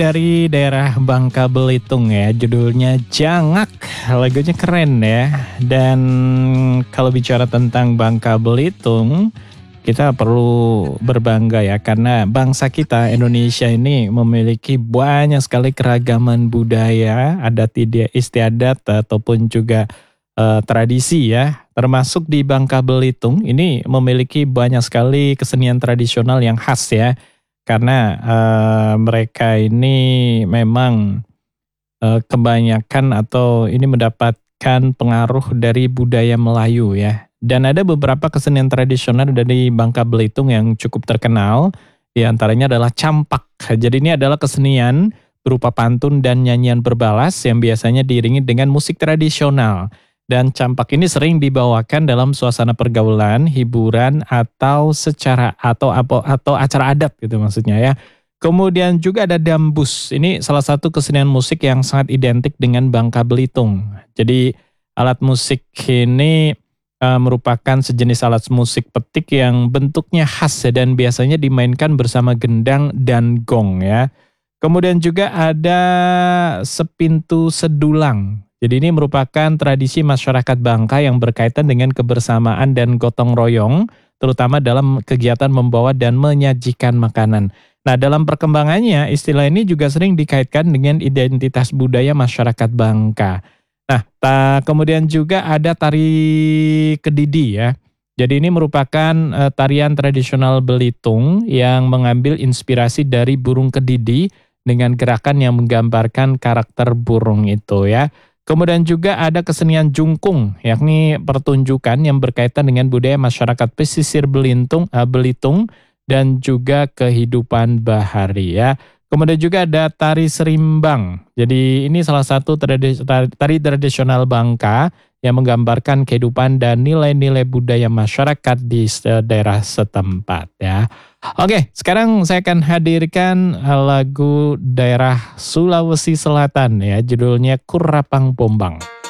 Dari daerah Bangka Belitung ya, judulnya Jangak. Lagunya keren ya. Dan kalau bicara tentang Bangka Belitung, kita perlu berbangga ya, karena bangsa kita Indonesia ini memiliki banyak sekali keragaman budaya, adat istiadat ataupun juga tradisi ya. Termasuk di Bangka Belitung ini memiliki banyak sekali kesenian tradisional yang khas ya. Karena mereka ini memang kebanyakan atau ini mendapatkan pengaruh dari budaya Melayu ya. Dan ada beberapa kesenian tradisional dari Bangka Belitung yang cukup terkenal. Di antaranya adalah campak. Jadi ini adalah kesenian berupa pantun dan nyanyian berbalas yang biasanya diiringi dengan musik tradisional. Dan campak ini sering dibawakan dalam suasana pergaulan, hiburan atau atau acara adat gitu maksudnya ya. Kemudian juga ada dambus. Ini salah satu kesenian musik yang sangat identik dengan Bangka Belitung. Jadi alat musik ini merupakan sejenis alat musik petik yang bentuknya khas ya, dan biasanya dimainkan bersama gendang dan gong ya. Kemudian juga ada sepintu sedulang. Jadi ini merupakan tradisi masyarakat Bangka yang berkaitan dengan kebersamaan dan gotong royong, terutama dalam kegiatan membawa dan menyajikan makanan. Nah, dalam perkembangannya, istilah ini juga sering dikaitkan dengan identitas budaya masyarakat Bangka. Nah, kemudian juga ada tari kedidi ya. Jadi ini merupakan tarian tradisional Belitung yang mengambil inspirasi dari burung kedidi dengan gerakan yang menggambarkan karakter burung itu ya. Kemudian juga ada kesenian jungkung, yakni pertunjukan yang berkaitan dengan budaya masyarakat pesisir Belitung dan juga kehidupan bahari ya. Kemudian juga ada tari serimbang. Jadi ini salah satu tari tradisional Bangka yang menggambarkan kehidupan dan nilai-nilai budaya masyarakat di daerah setempat ya. Oke, sekarang saya akan hadirkan lagu daerah Sulawesi Selatan ya, judulnya Kurapang Pombang.